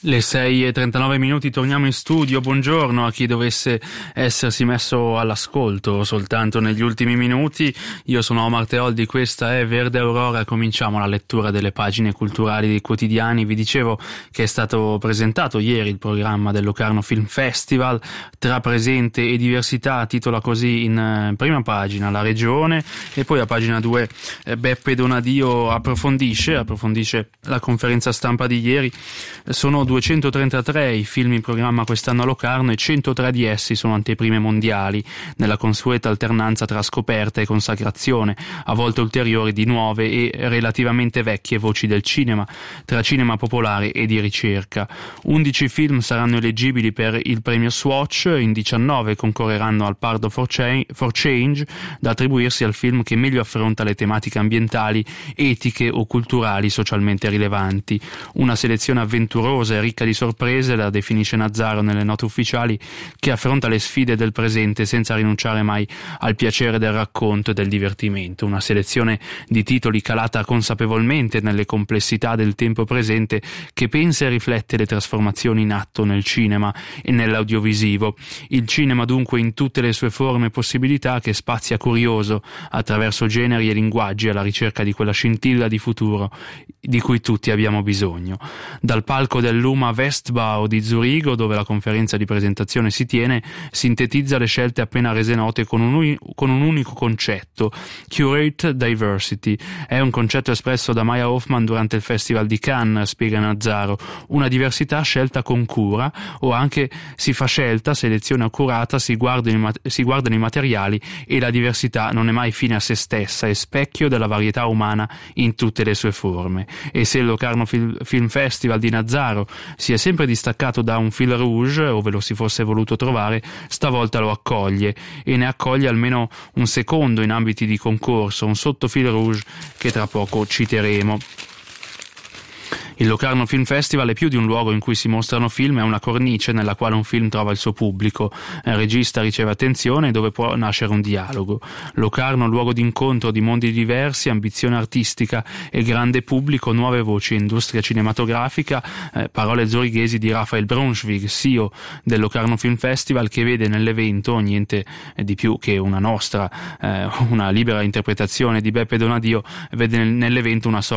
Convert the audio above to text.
Le 6:39, torniamo in studio. Buongiorno a chi dovesse essersi messo all'ascolto soltanto negli ultimi minuti. Io sono Omar Teoldi, questa è Verde Aurora. Cominciamo la lettura delle pagine culturali dei quotidiani. Vi dicevo che è stato presentato ieri il programma del Locarno Film Festival. Tra presente e diversità titola così in prima pagina la regione, e poi a pagina 2 Beppe Donadio approfondisce la conferenza stampa di ieri. Sono 233 i film in programma quest'anno a Locarno e 103 di essi sono anteprime mondiali, nella consueta alternanza tra scoperta e consacrazione, a volte ulteriori di nuove e relativamente vecchie voci del cinema, tra cinema popolare e di ricerca. 11 film saranno eleggibili per il premio Swatch, in 19 concorreranno al Pardo for Change, da attribuirsi al film che meglio affronta le tematiche ambientali, etiche o culturali socialmente rilevanti. Una selezione avventurosa e ricca di sorprese, la definisce Nazzaro nelle note ufficiali, che affronta le sfide del presente senza rinunciare mai al piacere del racconto e del divertimento. Una selezione di titoli calata consapevolmente nelle complessità del tempo presente, che pensa e riflette le trasformazioni in atto nel cinema e nell'audiovisivo. Il cinema dunque in tutte le sue forme e possibilità, che spazia curioso attraverso generi e linguaggi alla ricerca di quella scintilla di futuro di cui tutti abbiamo bisogno. Dal palco dell'Uma Westbau di Zurigo, dove la conferenza di presentazione si tiene, sintetizza le scelte appena rese note con un unico concetto: Curate Diversity. È un concetto espresso da Maya Hoffman durante il Festival di Cannes, spiega Nazzaro, una diversità scelta con cura, o anche si fa scelta, selezione accurata, si guardano i materiali, e la diversità non è mai fine a se stessa, è specchio della varietà umana in tutte le sue forme. E se il Locarno Film Festival di Nazzaro si è sempre distaccato da un fil rouge, ove lo si fosse voluto trovare, stavolta lo accoglie, e ne accoglie almeno un secondo in ambiti di concorso, un sottofil rouge che tra poco citeremo. Il Locarno Film Festival è più di un luogo in cui si mostrano film, è una cornice nella quale un film trova il suo pubblico. Il regista riceve attenzione, dove può nascere un dialogo. Locarno, luogo di incontro di mondi diversi, ambizione artistica e grande pubblico, nuove voci, industria cinematografica, parole zurighesi di Raphael Braunschweig, CEO del Locarno Film Festival, che vede nell'evento niente di più che una libera interpretazione di Beppe Donadio, vede nell'evento una sorta